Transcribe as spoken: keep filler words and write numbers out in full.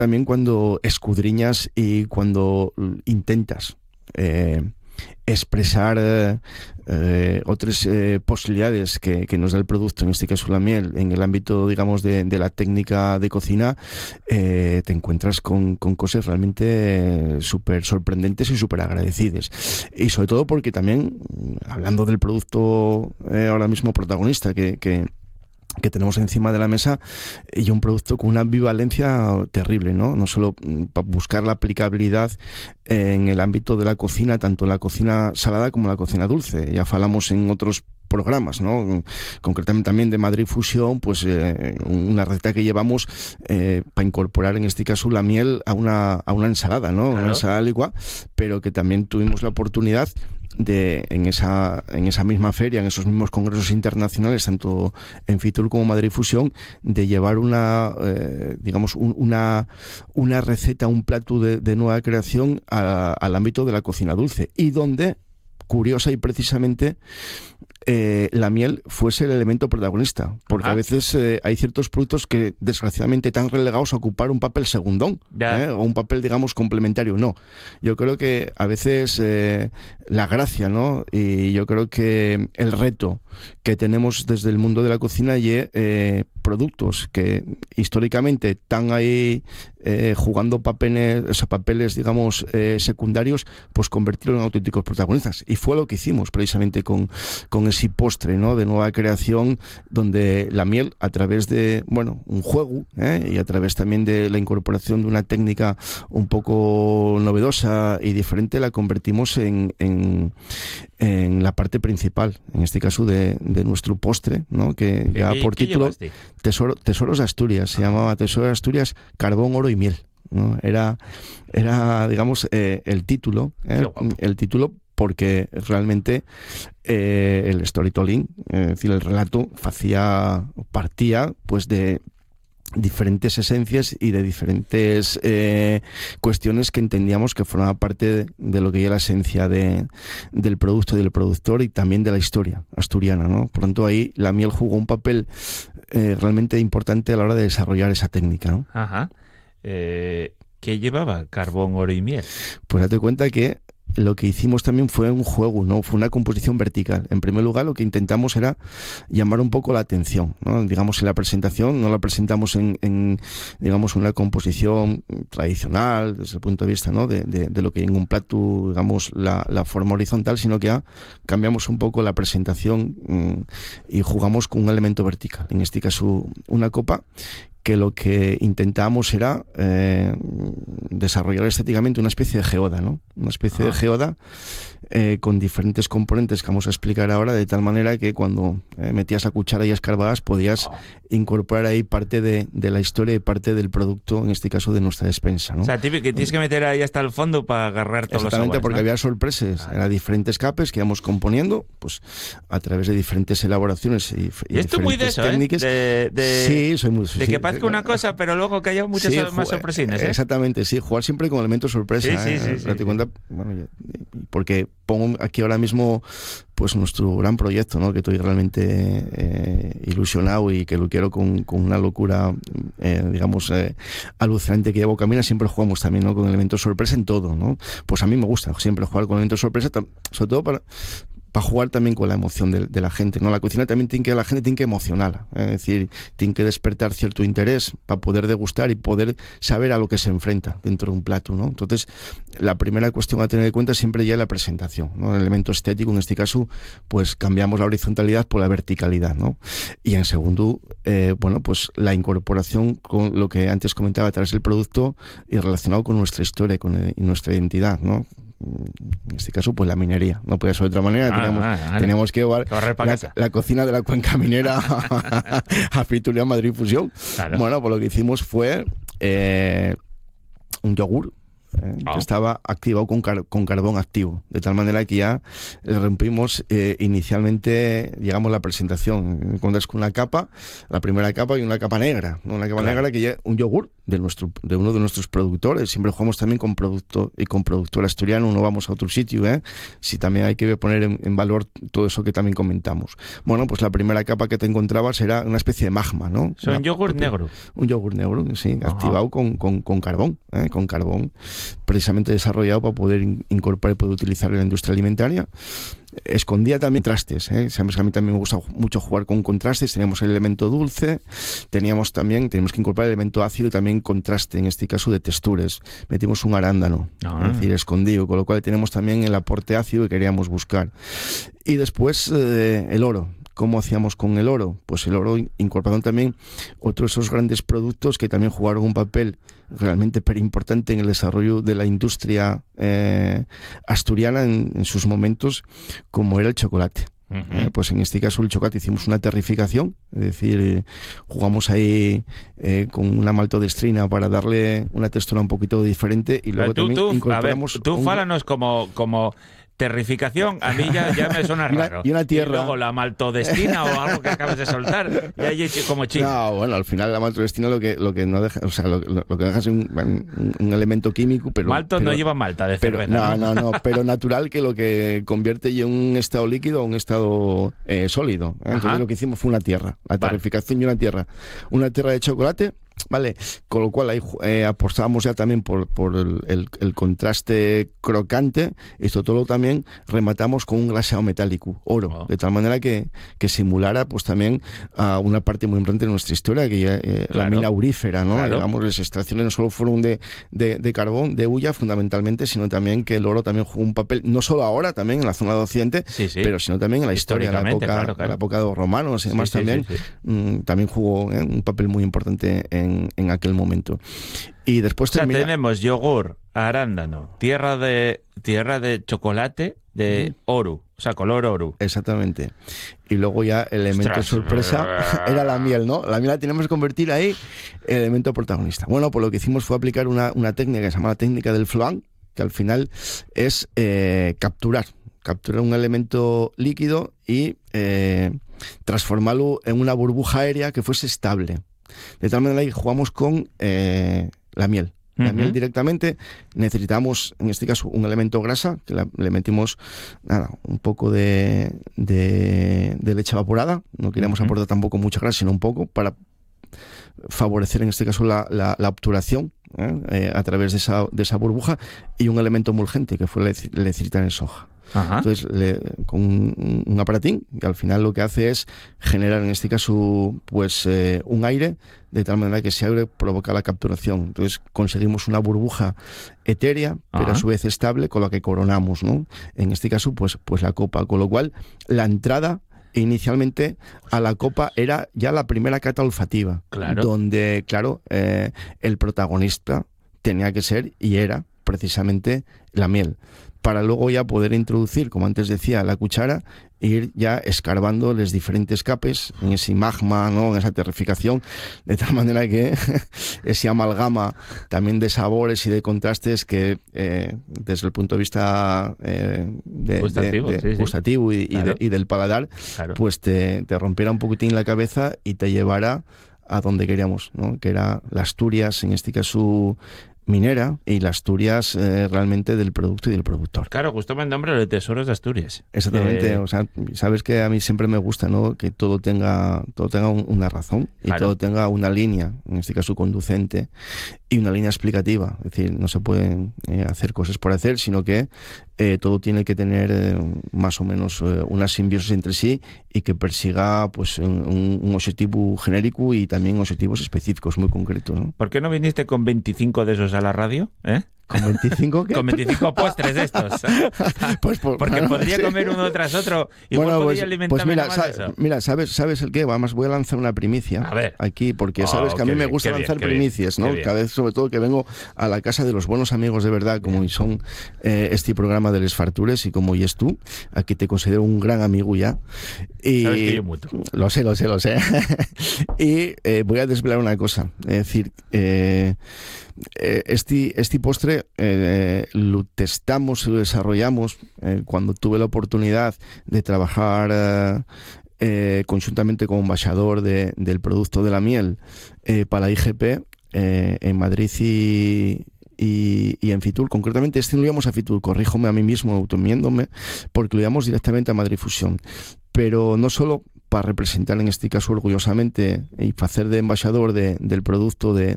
también cuando escudriñas y cuando intentas eh, expresar eh, eh, otras eh, posibilidades que, que nos da el producto, en este caso la miel, en el ámbito, digamos, de, de la técnica de cocina, eh, te encuentras con, con cosas realmente eh, súper sorprendentes y súper agradecidas. Y sobre todo porque también, hablando del producto eh, ahora mismo protagonista que... que que tenemos encima de la mesa, y un producto con una ambivalencia terrible, ¿no? No solo para buscar la aplicabilidad en el ámbito de la cocina, tanto en la cocina salada como en la cocina dulce. Ya falamos en otros programas, ¿no? Concretamente también de Madrid Fusión, pues eh, una receta que llevamos eh, para incorporar en este caso la miel a una, a una ensalada, ¿no? Claro. Una ensalada licuada, pero que también tuvimos la oportunidad de en esa en esa misma feria, en esos mismos congresos internacionales, tanto en Fitur como Madrid Fusión, de llevar una eh, digamos un, una una receta, un plato de, de nueva creación a, al ámbito de la cocina dulce, y donde, curiosa y precisamente, eh, la miel fuese el elemento protagonista, porque Ajá. a veces eh, hay ciertos productos que desgraciadamente están relegados a ocupar un papel segundón, ¿eh? O un papel, digamos, complementario. No, yo creo que a veces eh, la gracia, ¿no? Y yo creo que el reto que tenemos desde el mundo de la cocina y eh, productos que históricamente están ahí eh, jugando papeles, o sea, papeles, digamos, eh, secundarios, pues convertirlos en auténticos protagonistas. Y fue lo que hicimos precisamente con, con ese postre, ¿no? De nueva creación, donde la miel, a través de, bueno, un juego, ¿eh? Y a través también de la incorporación de una técnica un poco novedosa y diferente, la convertimos en, en, en la parte principal, en este caso de, de nuestro postre, ¿no? Que ya por título Tesoro, Tesoros de Asturias, se llamaba Tesoros de Asturias, Carbón, Oro y Miel, ¿no? Era, era digamos, eh, el título, ¿eh? el título porque realmente eh, el storytelling, es decir, el relato, hacía, partía pues de diferentes esencias y de diferentes eh, cuestiones que entendíamos que formaban parte de, de lo que era la esencia de, del producto y del productor, y también de la historia asturiana, ¿no? Por lo tanto, ahí la miel jugó un papel eh, realmente importante a la hora de desarrollar esa técnica, ¿no? Ajá. Eh, ¿Qué llevaba Carbón, Oro y Miel? Pues date cuenta que lo que hicimos también fue un juego, ¿no? Fue una composición vertical. En primer lugar, lo que intentamos era llamar un poco la atención, ¿no? Digamos, en la presentación no la presentamos en, en digamos, una composición tradicional desde el punto de vista, ¿no? de, de, de lo que hay en un plato, digamos, la, la forma horizontal, sino que ya cambiamos un poco la presentación mmm, y jugamos con un elemento vertical. En este caso, una copa que lo que intentábamos era eh, desarrollar estéticamente una especie de geoda, ¿no? Una especie ah. de geoda eh, con diferentes componentes que vamos a explicar ahora, de tal manera que cuando eh, metías la cuchara y escarbabas podías oh. incorporar ahí parte de, de la historia y parte del producto, en este caso de nuestra despensa, ¿no? O sea, típico, que tienes que meter ahí hasta el fondo para agarrar todos los sabores. Exactamente, porque ¿no? había sorpresas, ah. eran diferentes capes que íbamos componiendo, pues a través de diferentes elaboraciones y, y, y esto diferentes muy de eso, técnicas. ¿eh? De, de, sí, soy muy... De sí, que parezca una cosa, pero luego que haya muchas sí, más sorpresinas, ¿eh? Exactamente, sí, jugar siempre con elementos sorpresa. Sí, sí, ¿eh? sí, sí, Date sí. cuenta, bueno, porque pongo aquí ahora mismo pues nuestro gran proyecto, ¿no? Que estoy realmente eh, ilusionado y que lo quiero con, con una locura, eh, digamos, eh, alucinante que llevo camino. Siempre jugamos también, ¿no? Con elementos sorpresa en todo, ¿no? Pues a mí me gusta siempre jugar con elementos sorpresa, sobre todo para... para jugar también con la emoción de, de la gente, ¿no? La cocina también tiene que, la gente tiene que emocionarla, ¿eh? Es decir, tiene que despertar cierto interés para poder degustar y poder saber a lo que se enfrenta dentro de un plato, ¿no? Entonces, la primera cuestión a tener en cuenta siempre ya es la presentación, ¿no? El elemento estético, en este caso, pues cambiamos la horizontalidad por la verticalidad, ¿no? Y en segundo, eh, bueno, pues la incorporación con lo que antes comentaba a través del producto y relacionado con nuestra historia con, eh, y nuestra identidad, ¿no? En este caso, pues la minería. No puede ser de otra manera. Ah, teníamos, ah, vale. teníamos que llevar la, la cocina de la cuenca minera a, a Fitur Madrid Fusión. Claro. Bueno, pues lo que hicimos fue eh, un yogur eh, Oh. que estaba activado con, car- con carbón activo, de tal manera que ya eh, rompimos eh, inicialmente, digamos, la presentación. Encuentras con una capa, la primera capa y una capa negra, ¿no? Una capa Claro. negra que ya un yogur de nuestro de uno de nuestros productores. Siempre jugamos también con producto y con productor asturiano, no vamos a otro sitio, ¿eh? Si también hay que poner en, en valor todo eso que también comentamos. Bueno, pues la primera capa que te encontrabas era una especie de magma, ¿no? Son Una- yogur negro. Un yogur negro, sí, Ajá. activado con, con, con carbón, ¿eh? Con carbón, precisamente desarrollado para poder in- incorporar y poder utilizar en la industria alimentaria. Escondía también contrastes, ¿eh? Sabes que a mí también me gusta ju- mucho jugar con contrastes. Teníamos el elemento dulce, teníamos también, tenemos que incorporar el elemento ácido y también contraste, en este caso de texturas. Metimos un arándano, Ah. es decir, escondido, con lo cual tenemos también el aporte ácido que queríamos buscar. Y después eh, el oro. ¿Cómo hacíamos con el oro? Pues el oro incorporando también otro de esos grandes productos que también jugaron un papel realmente pero importante en el desarrollo de la industria eh, asturiana en, en sus momentos, como era el chocolate. Ujú. Eh, pues en este caso el chocolate hicimos una terrificación, es decir, eh, jugamos ahí eh, con una maltodestrina para darle una textura un poquito diferente y luego tú, también tú, a ver, incorporamos tú un- fálanos como, como terrificación, a mí ya, ya me suena Y una- raro. y una tierra. luego la maltodestina o algo que acabas de soltar, y ahí como chino. No, bueno, al final la maltodestina lo que lo que no deja, o sea, lo, lo- lo que deja es un, un- un elemento químico, pero Malto pero- no lleva malta de pero cerveza. no, no, no, pero natural, que lo que convierte ya un estado líquido a un estado eh, sólido. ¿eh? Entonces Ajá. lo que hicimos fue una tierra, la Vale. terrificación y una tierra, una tierra de chocolate. Vale, con lo cual ahí eh, apostábamos ya también por, por el, el- el contraste crocante. Esto todo también rematamos con un glaseado metálico, oro, Oh. de tal manera que, que simulara pues también a una parte muy importante de nuestra historia, que ya, eh, la Claro. mina aurífera, ¿no? Claro. Digamos, las extracciones no solo fueron de, de, de carbón, de hulla fundamentalmente, sino también que el oro también jugó un papel, no solo ahora también en la zona de Occidente, Sí, sí. pero sino también en la historia, en la Históricamente, época, claro, claro. en la época de los romanos y Sí, demás sí, sí, también. sí. Mm, también jugó eh, un papel muy importante en, en aquel momento. Y después O sea, termina... tenemos yogur, arándano, tierra de tierra de chocolate de oro, o sea, color oro. Exactamente. Y luego ya el elemento Ostras. sorpresa era la miel, ¿no? La miel la teníamos que convertir ahí el elemento protagonista. Bueno, pues lo que hicimos fue aplicar una, una técnica que se llama la técnica del flan, que al final es eh, capturar, capturar un elemento líquido y eh, transformarlo en una burbuja aérea que fuese estable. De tal manera que jugamos con eh, la miel. La Ujú. miel directamente. Necesitamos, en este caso, un elemento grasa, que la- le metimos nada, un poco de, de, de leche evaporada. No queríamos Ujú. aportar tampoco mucha grasa, sino un poco para favorecer en este caso la, la, la obturación ¿eh? Eh, a través de esa, de esa burbuja, y un elemento emulgente que fue la lec- lecitina en soja. Ajá. Entonces, le- con un, un aparatín que al final lo que hace es generar, en este caso, pues eh, un aire, de tal manera que ese aire provoca la capturación. Entonces, conseguimos una burbuja etérea, pero Ajá. a su vez estable, con la que coronamos, ¿no? En este caso, pues, pues la copa. Con lo cual, la entrada inicialmente a la copa era ya la primera cata olfativa, Claro. donde, claro, eh, el protagonista tenía que ser y era precisamente la miel, para luego ya poder introducir, como antes decía, la cuchara e ir ya escarbando las diferentes capes en ese magma, ¿no? En esa terrificación, de tal manera que ese amalgama también de sabores y de contrastes que eh, desde el punto de vista eh, de, Gustativo, de- de- sí, sí. gustativo y, y Claro. de- y del paladar, Claro. pues te, te rompiera un poquitín la cabeza y te llevara a donde queríamos, ¿no? Que era la Asturias, en este caso minera, y la Asturias eh, realmente del producto y del productor. Claro, gustó el nombre de Tesoros de Asturias. Exactamente, Eh, o sea, sabes que a mí siempre me gusta, ¿no? Que todo tenga, todo tenga un- una razón y Claro. todo tenga una línea, en este caso conducente, y una línea explicativa. Es decir, no se pueden eh, hacer cosas por hacer, sino que eh, todo tiene que tener eh, más o menos eh, una simbiosis entre sí y que persiga pues un, un- un objetivo genérico y también objetivos específicos muy concretos, ¿no? ¿Por qué no viniste con veinticinco de esos a la radio? ¿Eh? ¿Con veinticinco qué? Con veinticinco postres de estos. Pues por- Porque bueno, podría sí. comer uno tras otro y Bueno, podría pues, alimentarme pues mira, más sa- de eso. mira, ¿sabes, sabes el qué? Además voy a lanzar una primicia A ver. aquí, porque Oh, sabes que a mí qué me bien, gusta qué bien, lanzar qué bien, primicias, qué ¿no? bien. Cada vez, sobre todo, que vengo a la casa de los buenos amigos de verdad, como son eh, este programa de Les Fartures y como y es tú, aquí te considero un gran amigo ya. Y Sabes que yo muto. Lo sé, lo sé, lo sé. Y eh, voy a desvelar una cosa, es decir, eh, eh, este, este postre eh, lo testamos y lo desarrollamos eh, cuando tuve la oportunidad de trabajar eh, eh, conjuntamente como embajador de, del producto de la miel eh, para la I G P eh, en Madrid y, y, y en Fitur. Concretamente este no lo íbamos a Fitur, corríjome a mí mismo autoenmiéndome, porque lo íbamos directamente a Madrid Fusión, pero no solo para representar en este caso orgullosamente y hacer de embajador de, del producto de,